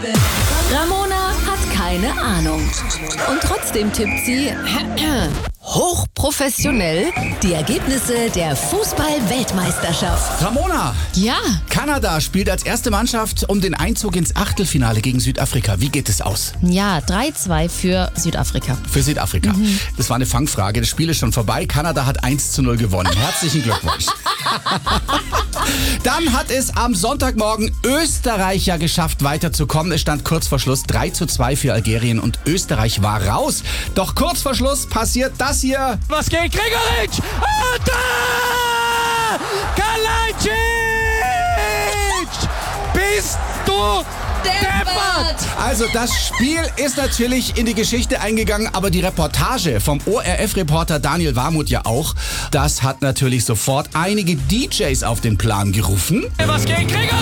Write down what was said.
Ramona hat keine Ahnung. Und trotzdem tippt sie hochprofessionell die Ergebnisse der Fußball-Weltmeisterschaft. Ramona, Ja, Kanada spielt als erste Mannschaft um den Einzug ins Achtelfinale gegen Südafrika. Wie geht es aus? ja, 3-2 für Südafrika. Für Südafrika. Das war eine Fangfrage. Das Spiel ist schon vorbei. Kanada hat 1:0 gewonnen. Herzlichen Glückwunsch. Dann hat es am Sonntagmorgen Österreich ja geschafft, weiterzukommen. Es stand kurz vor Schluss 3:2 für Algerien und Österreich war raus. Doch kurz vor Schluss passiert das hier. Was geht? Gregoritsch! Und da! Kalajdzic! Bist du deppert! Also das Spiel ist natürlich in die Geschichte eingegangen, aber die Reportage vom ORF-Reporter Daniel Warmuth ja auch. Das hat natürlich sofort einige DJs auf den Plan gerufen. Was geht? Gregoritsch!